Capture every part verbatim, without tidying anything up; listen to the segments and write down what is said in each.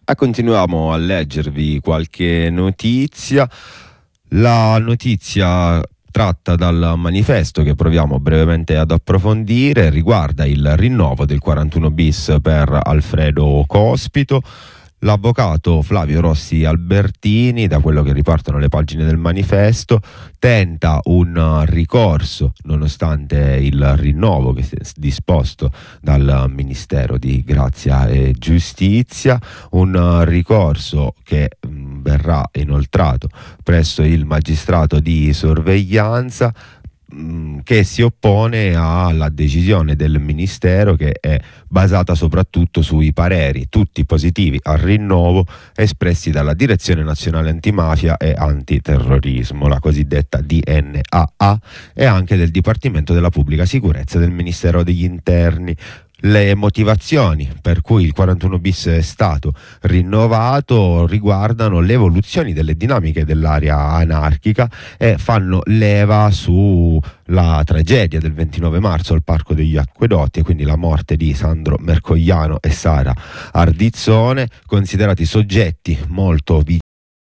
E continuiamo a leggervi qualche notizia. La notizia tratta dal manifesto che proviamo brevemente ad approfondire riguarda il rinnovo del quarantuno bis per Alfredo Cospito. L'avvocato Flavio Rossi Albertini, da quello che riportano le pagine del manifesto, tenta un ricorso nonostante il rinnovo che è disposto dal Ministero di Grazia e Giustizia, un ricorso che mh, verrà inoltrato presso il magistrato di sorveglianza, che si oppone alla decisione del Ministero, che è basata soprattutto sui pareri tutti positivi al rinnovo espressi dalla Direzione Nazionale Antimafia e Antiterrorismo, la cosiddetta D N A A, e anche del Dipartimento della Pubblica Sicurezza del Ministero degli Interni. Le motivazioni per cui il quarantuno bis è stato rinnovato riguardano le evoluzioni delle dinamiche dell'area anarchica e fanno leva sulla tragedia del ventinove marzo al Parco degli Acquedotti, e quindi la morte di Sandro Mercogliano e Sara Ardizzone, considerati soggetti molto vicini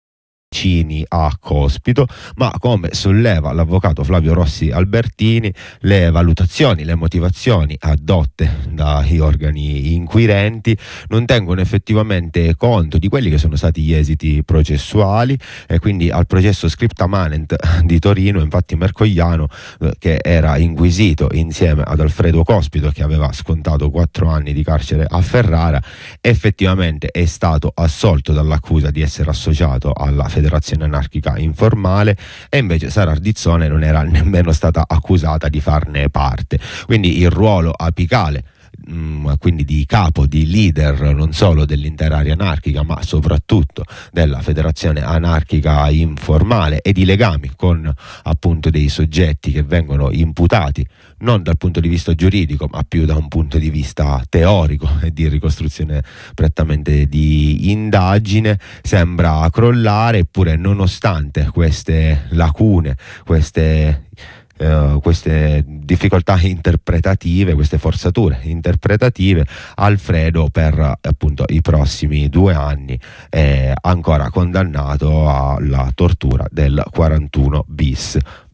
vicini a Cospito, ma come solleva l'avvocato Flavio Rossi Albertini, le valutazioni, le motivazioni addotte dagli organi inquirenti non tengono effettivamente conto di quelli che sono stati gli esiti processuali, e quindi al processo scripta manent di Torino, infatti, Mercogliano, eh, che era inquisito insieme ad Alfredo Cospito, che aveva scontato quattro anni di carcere a Ferrara, effettivamente è stato assolto dall'accusa di essere associato alla Federazione Anarchica Informale, e invece Sara Ardizzone non era nemmeno stata accusata di farne parte. Quindi il ruolo apicale, mh, quindi di capo, di leader non solo dell'intera area anarchica, ma soprattutto della Federazione Anarchica Informale, e di legami con appunto dei soggetti che vengono imputati non dal punto di vista giuridico, ma più da un punto di vista teorico e di ricostruzione prettamente di indagine, sembra crollare. Eppure, nonostante queste lacune, queste Uh, queste difficoltà interpretative, queste forzature interpretative, Alfredo per appunto i prossimi due anni è ancora condannato alla tortura del quarantuno bis.